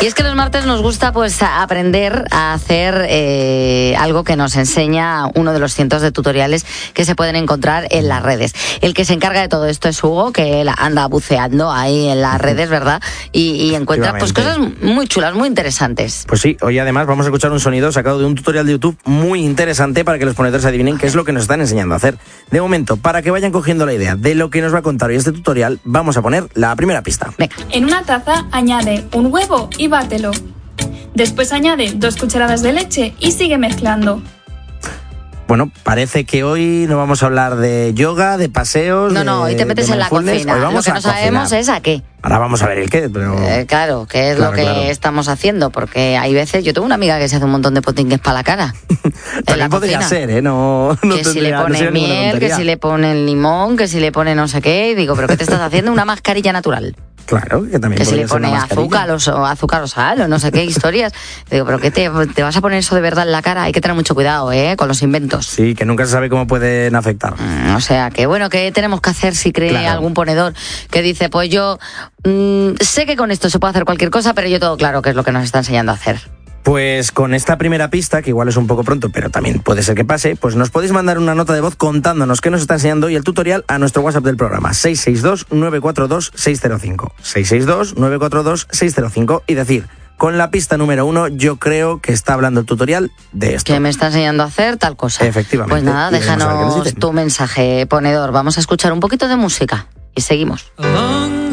Y es que los martes nos gusta pues aprender a hacer algo que nos enseña uno de los cientos de tutoriales que se pueden encontrar en las redes. El que se encarga de todo esto es Hugo, que él anda buceando ahí en las redes, ¿verdad? Y encuentra pues cosas muy chulas, muy interesantes. Pues sí, hoy además vamos a escuchar un sonido sacado de un tutorial de YouTube muy interesante para que los ponedores adivinen qué es lo que nos están enseñando a hacer. De momento, para que vayan cogiendo la idea de lo que nos va a contar hoy este tutorial, vamos a poner la primera pista. Venga. En una taza añade un huevo y bátelo. Después añade 2 cucharadas de leche y sigue mezclando. Bueno, parece que hoy no vamos a hablar de yoga, de paseos. No, hoy te metes en la cocina. Lo que no sabemos es a qué. Ahora vamos a ver el qué, pero... claro, qué es lo que estamos haciendo, porque hay veces... Yo tengo una amiga que se hace un montón de potingues para la cara. También podría ser, No que si le pone miel, que si le pone limón, que si le pone no sé qué, y digo, ¿pero qué te estás haciendo? Una mascarilla natural. Claro, que también que si le ser pone azúcar o sal o no sé qué historias. Digo, ¿pero qué te vas a poner eso de verdad en la cara? Hay que tener mucho cuidado, con los inventos. Sí, que nunca se sabe cómo pueden afectar. O sea, que bueno, ¿qué tenemos que hacer si cree algún ponedor que dice, pues yo sé que con esto se puede hacer cualquier cosa, pero yo todo claro que es lo que nos está enseñando a hacer? Pues con esta primera pista, que igual es un poco pronto, pero también puede ser que pase, pues nos podéis mandar una nota de voz contándonos qué nos está enseñando y el tutorial a nuestro WhatsApp del programa, 662-942-605. 662-942-605 y decir, con la pista número 1, yo creo que está hablando el tutorial de esto. Que me está enseñando a hacer tal cosa. Efectivamente. Pues nada, déjanos tu mensaje, ponedor. Vamos a escuchar un poquito de música y seguimos.